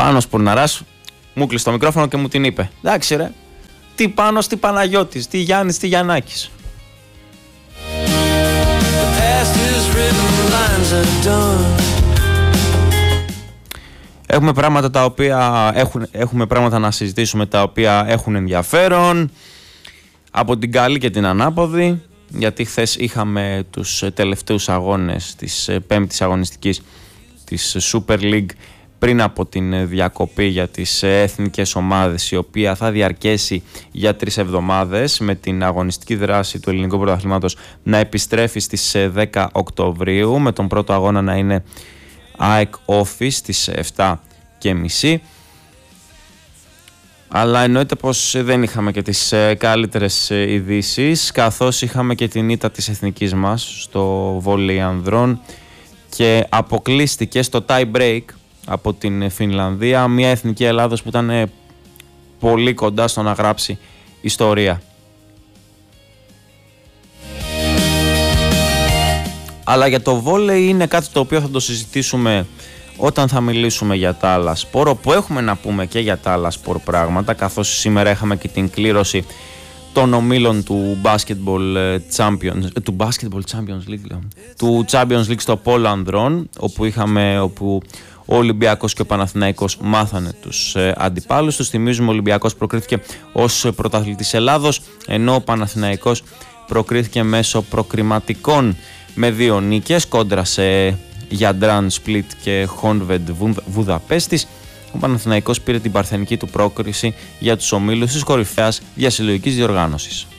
Πάνος Πουρναράς μου κλείσει το μικρόφωνο και μου την είπε. Εντάξει ρε, τι Πάνος, τι Παναγιώτης, τι Γιάννης, τι Γιαννάκης. Έχουμε πράγματα τα οποία έχουμε πράγματα να συζητήσουμε τα οποία έχουν ενδιαφέρον από την καλή και την ανάποδη, γιατί χθες είχαμε τους τελευταίους αγώνες της πέμπτης αγωνιστικής της Super League πριν από την διακοπή για τις εθνικές ομάδες, η οποία θα διαρκέσει για 3 εβδομάδες, με την αγωνιστική δράση του ελληνικού πρωταθλήματος να επιστρέφει στις 10 Οκτωβρίου, με τον πρώτο αγώνα να είναι ΑΕΚ Office στις 7:30. Αλλά εννοείται πως δεν είχαμε και τις καλύτερες ειδήσεις, καθώς είχαμε και την ήττα της εθνικής μας στο βόλεϊ ανδρών και αποκλείστηκε στο tie break από την Φινλανδία, μια εθνική Ελλάδος που ήταν πολύ κοντά στο να γράψει ιστορία. Αλλά για το βόλεϊ είναι κάτι το οποίο θα το συζητήσουμε όταν θα μιλήσουμε για τα άλλα σπορ, όπου έχουμε να πούμε και για τα άλλα σπορ πράγματα, καθώς σήμερα είχαμε και την κλήρωση των ομίλων του Basketball Champions League στο Πόλο Ανδρών, όπου ο Ολυμπιακός και ο Παναθηναϊκός μάθανε τους αντιπάλους τους. Θυμίζουμε, ο Ολυμπιακός προκρίθηκε ως πρωταθλητής Ελλάδος, ενώ ο Παναθηναϊκός προκρίθηκε μέσω προκριματικών με 2 νίκες κόντρα σε Γιαντράν Σπλίτ και Χόνβεντ Βουδαπέστης. Ο Παναθηναϊκός πήρε την παρθενική του πρόκριση για τους ομίλους της κορυφαίας διασυλλογικής διοργάνωσης.